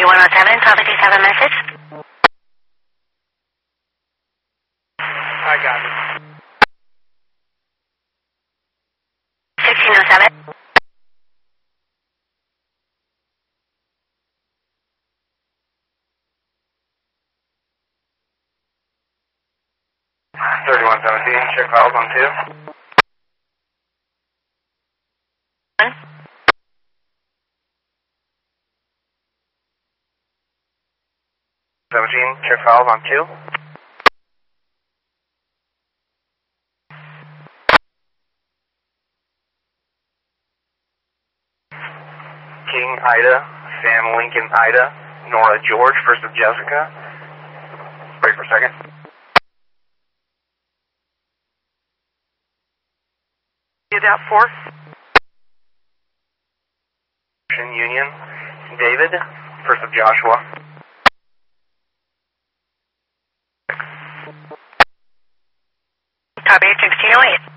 3107, properties have a message. I got it. 1607. Check files on 2. 17, check files on 2. King Ida, Sam Lincoln Ida, Nora George, first of Jessica. Wait for a second. Adapt 4. Union, David, first of Joshua. Copy, 1608.